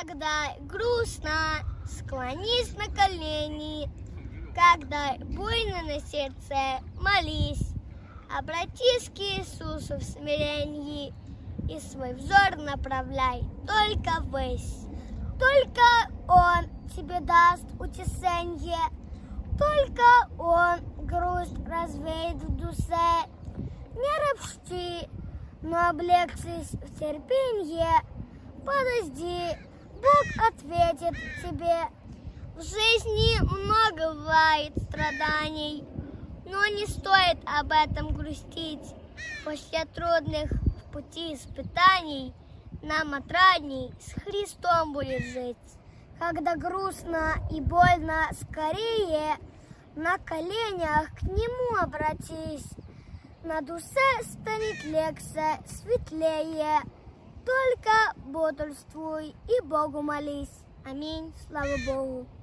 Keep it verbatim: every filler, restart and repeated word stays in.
Когда грустно, склонись на колени. Когда больно на сердце, молись. Обратись к Иисусу в смирении и свой взор направляй только ввысь. Только Он тебе даст утешение, только Он грусть развеет в душе. Не ропщи, но облегчись в терпенье. Подожди, Бог ответит тебе. В жизни много бывает страданий, но не стоит об этом грустить. После трудных в пути испытаний нам отрадней с Христом будет жить. Когда грустно и больно, скорее на коленях к Нему обратись. На душе станет легче, светлее. Только бодрствуй и Богу молись. Аминь. Слава Богу.